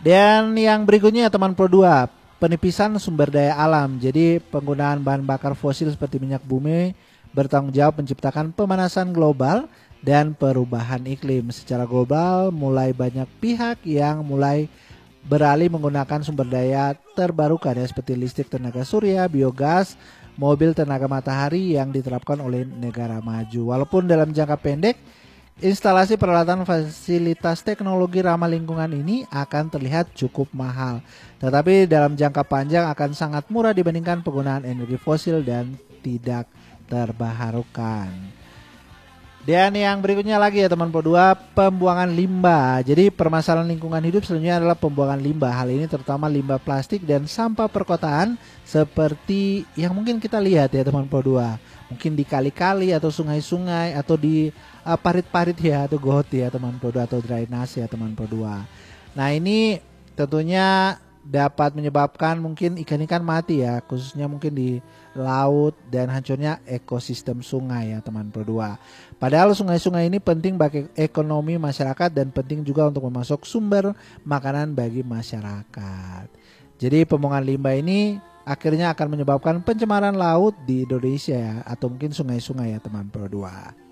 Dan yang berikutnya teman Pro 2, penipisan sumber daya alam. Jadi penggunaan bahan bakar fosil seperti minyak bumi bertanggung jawab menciptakan pemanasan global dan perubahan iklim. Secara global mulai banyak pihak yang mulai beralih menggunakan sumber daya terbarukan ya, seperti listrik tenaga surya, biogas, mobil tenaga matahari yang diterapkan oleh negara maju. Walaupun dalam jangka pendek instalasi peralatan fasilitas teknologi ramah lingkungan ini akan terlihat cukup mahal, tetapi dalam jangka panjang akan sangat murah dibandingkan penggunaan energi fosil dan tidak terbarukan. Dan yang berikutnya lagi ya teman Pro 2, pembuangan limbah. Jadi permasalahan lingkungan hidup selanjutnya adalah pembuangan limbah. Hal ini terutama limbah plastik dan sampah perkotaan seperti yang mungkin kita lihat ya teman Pro 2. Mungkin di kali-kali atau sungai-sungai atau di parit-parit ya atau got ya teman Pro 2 atau drainase ya teman Pro 2. Nah ini tentunya dapat menyebabkan mungkin ikan-ikan mati ya, khususnya mungkin di laut dan hancurnya ekosistem sungai ya teman Pro 2. Padahal sungai-sungai ini penting bagi ekonomi masyarakat dan penting juga untuk memasok sumber makanan bagi masyarakat. Jadi pembuangan limbah ini akhirnya akan menyebabkan pencemaran laut di Indonesia ya, atau mungkin sungai-sungai ya teman Pro 2.